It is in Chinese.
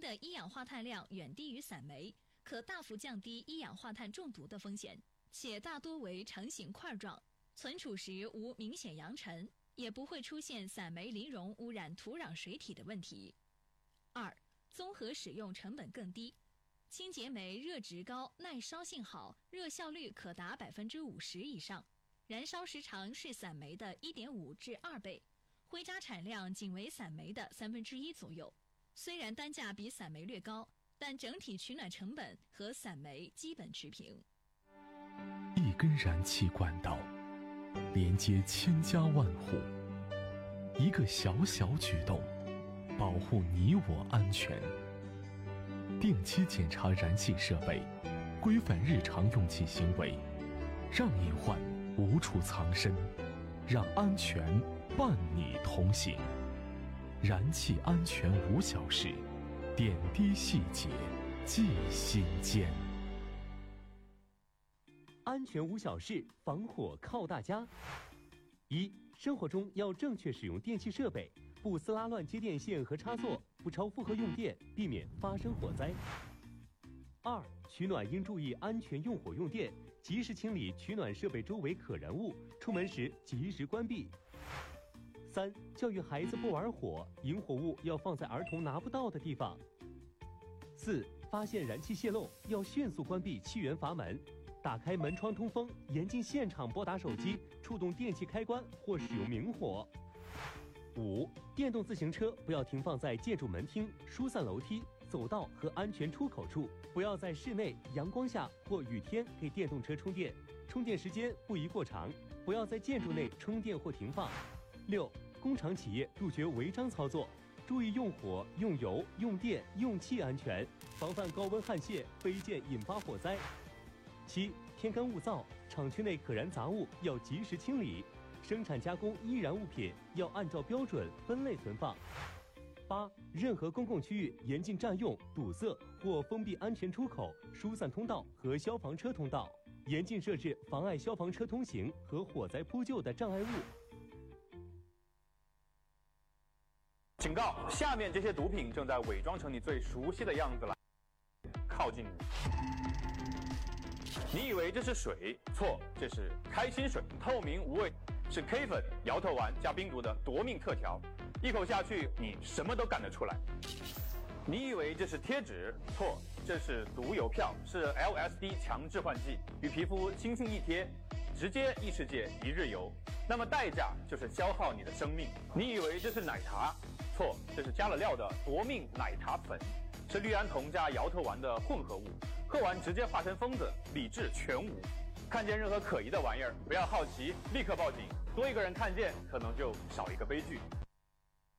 的一氧化碳量远低于散煤，可大幅降低一氧化碳中毒的风险，且大多为成型块状，存储时无明显扬尘，也不会出现散煤磷溶污染土壤水体的问题。2. 综合使用成本更低。清洁煤热值高，耐烧性好，热效率可达 50% 以上，燃烧时长是散煤的 1.5 至2倍，灰渣产量仅为散煤的1/3左右。虽然单价比散煤略高，但整体取暖成本和散煤基本持平。 一根燃气管道连接千家万户，一个小小举动保护你我安全。定期检查燃气设备，规范日常用气行为，让隐患无处藏身，让安全伴你同行。燃气安全无小事，点滴细节记心间。 安全无小事，防火靠大家。1. 生活中要正确使用电器设备，不撕拉乱接电线和插座，不超负荷用电，避免发生火灾。2. 取暖应注意安全用火用电，及时清理取暖设备周围可燃物，出门时及时关闭。3. 教育孩子不玩火，引火物要放在儿童拿不到的地方。4. 发现燃气泄漏，要迅速关闭气源阀门，打开门窗通风，严禁现场拨打手机、触动电器开关或使用明火。5. 电动自行车不要停放在建筑门厅、疏散楼梯、走道和安全出口处，不要在室内、阳光下或雨天给电动车充电，充电时间不宜过长，不要在建筑内充电或停放。6. 工厂企业杜绝违章操作，注意用火、用油、用电、用气安全，防范高温焊卸、飞溅引发火灾。7. 天干物燥，厂区内可燃杂物要及时清理，生产加工易燃物品要按照标准分类存放。8. 任何公共区域严禁占用、堵塞或封闭安全出口、疏散通道和消防车通道，严禁设置妨碍消防车通行和火灾扑救的障碍物。 警告：下面这些毒品正在伪装成你最熟悉的样子了，靠近你。你以为这是水？错，这是开心水，透明无味，是 K 粉、摇头丸加冰毒的夺命特调，一口下去你什么都干得出来。你以为这是贴纸？错，这是毒邮票，是 LSD 强致幻剂，与皮肤轻轻一贴，直接异世界一日游。那么代价就是消耗你的生命。你以为这是奶茶？错，这是加了料的夺命奶茶粉，是氯胺酮加摇头丸的混合物，喝完直接化成疯子，理智全无。看见任何可疑的玩意儿，不要好奇，立刻报警。多一个人看见，可能就少一个悲剧。